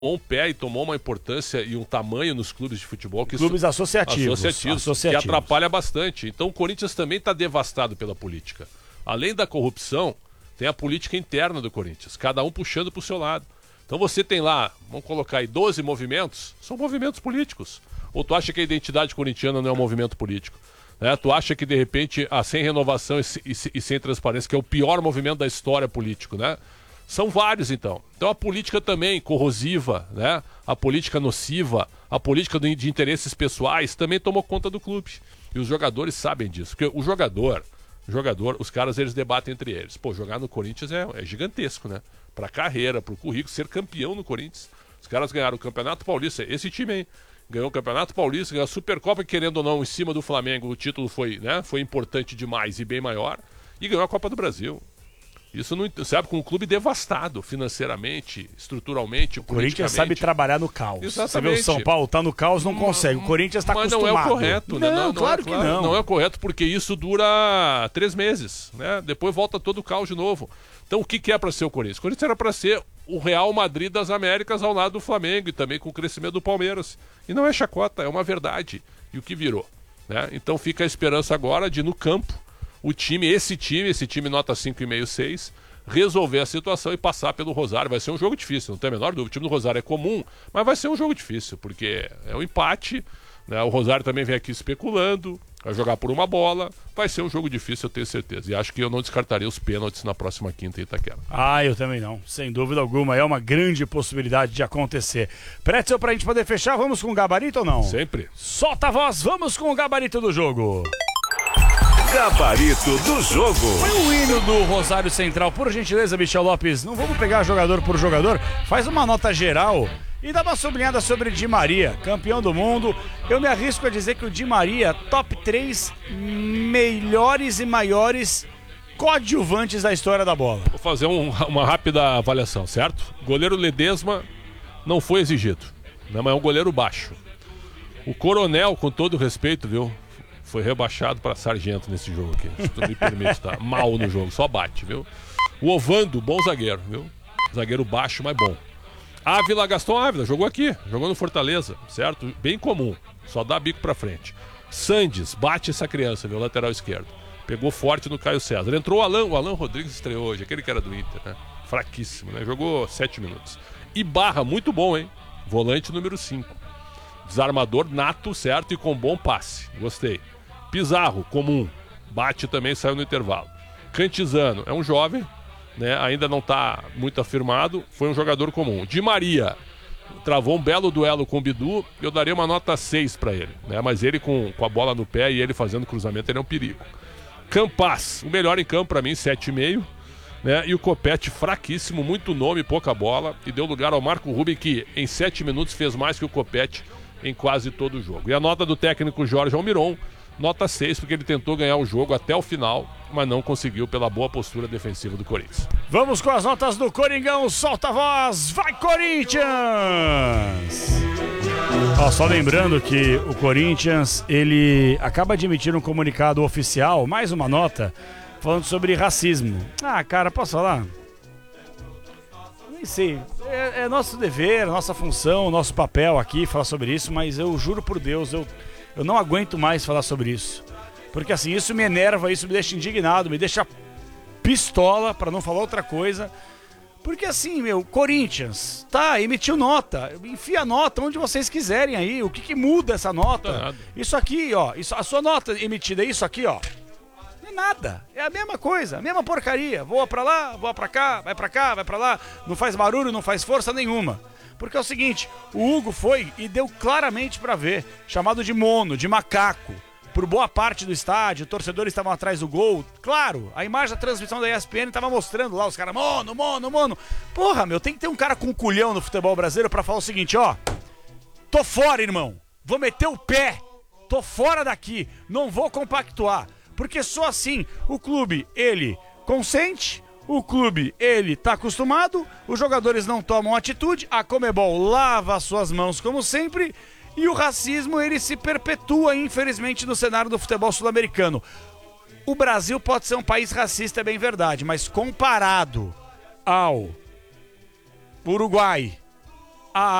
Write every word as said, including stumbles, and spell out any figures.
um pé e tomou uma importância e um tamanho nos clubes de futebol que clubes isso, associativos, associativos, associativos que atrapalha bastante. Então o Corinthians também está devastado pela política. Além da corrupção, tem a política interna do Corinthians, cada um puxando para o seu lado. Então você tem lá, vamos colocar aí doze movimentos, são movimentos políticos. Ou tu acha que a identidade corintiana não é um movimento político? Né? Tu acha que de repente a sem renovação e, e, e sem transparência, que é o pior movimento da história político, né? São vários, então. Então a política também corrosiva, né? A política nociva, a política de interesses pessoais também tomou conta do clube. E os jogadores sabem disso. Porque o jogador, o jogador, os caras, eles debatem entre eles. Pô, jogar no Corinthians é, é gigantesco, né? Pra carreira, pro currículo, ser campeão no Corinthians. Os caras ganharam o Campeonato Paulista, esse time aí. Ganhou o Campeonato Paulista, ganhou a Supercopa, querendo ou não, em cima do Flamengo, o título foi, né? Foi importante demais e bem maior. E ganhou a Copa do Brasil. Isso não, sabe, com um clube devastado financeiramente, estruturalmente, o Corinthians sabe trabalhar no caos. Exatamente. Você vê o São Paulo, tá no caos, não consegue. O Corinthians tá Mas acostumado. Mas não é o correto, né? Não, Não, não claro é, que claro, não. Não é o correto porque isso dura três meses, né? Depois volta todo o caos de novo. Então o que, que é para ser o Corinthians? O Corinthians era para ser o Real Madrid das Américas ao lado do Flamengo e também com o crescimento do Palmeiras. E não é chacota, é uma verdade. E o que virou, né? Então fica a esperança agora de, no campo, o time, esse time, esse time nota cinco vírgula cinco, seis, resolver a situação e passar pelo Rosário. Vai ser um jogo difícil, não tem a menor dúvida. O time do Rosário é comum, mas vai ser um jogo difícil, porque é um empate, né? O Rosário também vem aqui especulando, vai jogar por uma bola. Vai ser um jogo difícil, eu tenho certeza. E acho que eu não descartaria os pênaltis na próxima quinta em Itaquera. Ah, eu também não. Sem dúvida alguma. É uma grande possibilidade de acontecer. Pretzel, pra gente poder fechar, vamos com o gabarito ou não? Sempre. Solta a voz, vamos com o gabarito do jogo. Gabarito do jogo. Foi o hino do Rosário Central. Por gentileza, Michel Lopes, não vamos pegar jogador por jogador. Faz uma nota geral e dá uma sublinhada sobre Di Maria, campeão do mundo. Eu me arrisco a dizer que o Di Maria, top três melhores e maiores coadjuvantes da história da bola. Vou fazer um, uma rápida avaliação, certo? Goleiro Ledesma não foi exigido, né, mas é um goleiro baixo. O Coronel, com todo respeito, viu? Foi rebaixado para sargento nesse jogo aqui. Se tu me permite, tá? Mal no jogo, só bate, viu? O Ovando, bom zagueiro, viu? Zagueiro baixo, mas bom. Ávila, Gaston Ávila, jogou aqui, jogou no Fortaleza, certo? Bem comum, só dá bico pra frente. Sandes, bate essa criança, viu? Lateral esquerdo. Pegou forte no Caio César. Entrou o Alan, o Alan Rodrigues estreou hoje, aquele que era do Inter, né? Fraquíssimo, né? Jogou sete minutos. E Barra, muito bom, hein? Volante número cinco. Desarmador nato, certo? E com bom passe. Gostei. Pizarro, comum. Bate também, saiu no intervalo. Cantizano, é um jovem, né? Ainda não está muito afirmado. Foi um jogador comum. Di Maria, travou um belo duelo com o Bidu. Eu daria uma nota seis para ele, né? Mas ele com, com a bola no pé e ele fazendo cruzamento, ele é um perigo. Campas, o melhor em campo para mim, sete vírgula cinco. Né? E o Copete, fraquíssimo, muito nome, pouca bola. E deu lugar ao Marco Ruben, que em sete minutos fez mais que o Copete em quase todo o jogo. E a nota do técnico Jorge Almiron, nota seis, porque ele tentou ganhar o jogo até o final, mas não conseguiu pela boa postura defensiva do Corinthians. Vamos com as notas do Coringão, solta a voz, vai Corinthians! Ó, só lembrando que o Corinthians, ele acaba de emitir um comunicado oficial, mais uma nota, falando sobre racismo. Ah, cara, posso falar? Nem sei, é, é nosso dever, nossa função, nosso papel aqui falar sobre isso, mas eu juro por Deus, eu... Eu não aguento mais falar sobre isso. Porque assim, isso me enerva, isso me deixa indignado, me deixa pistola, pra não falar outra coisa. Porque assim, meu, Corinthians, tá, emitiu nota. Enfia a nota onde vocês quiserem aí. O que que muda essa nota? Isso aqui, ó, isso, a sua nota emitida é isso aqui, ó. Não é nada, é a mesma coisa, a mesma porcaria. Voa pra lá, voa pra cá, vai pra cá, vai pra lá. Não faz barulho, não faz força nenhuma. Porque é o seguinte, o Hugo foi e deu claramente pra ver, chamado de mono, de macaco, por boa parte do estádio, torcedores estavam atrás do gol. Claro, a imagem da transmissão da E S P N tava mostrando lá os caras, mono, mono, mono. Porra, meu, tem que ter um cara com culhão no futebol brasileiro pra falar o seguinte, ó. Tô fora, irmão, vou meter o pé, tô fora daqui, não vou compactuar. Porque só assim o clube, ele consente... O clube, ele tá acostumado, os jogadores não tomam atitude, a Conmebol lava as suas mãos como sempre, e o racismo, ele se perpetua, infelizmente, no cenário do futebol sul-americano. O Brasil pode ser um país racista, é bem verdade, mas comparado ao Uruguai, A